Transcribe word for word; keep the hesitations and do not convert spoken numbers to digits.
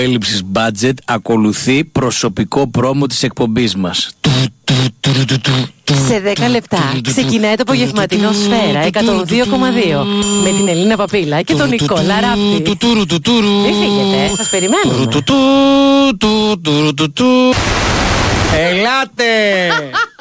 έλλειψης budget, ακολουθεί προσωπικό πρόμο της εκπομπής μας. Σε δέκα λεπτά ξεκινάει το απογευματινό Σφαίρα εκατόν δύο κόμμα δύο με την Ελίνα Παπίλα και τον Νικόλα Ράπτη. Μην φύγετε, σας περιμένουμε. Ελάτε!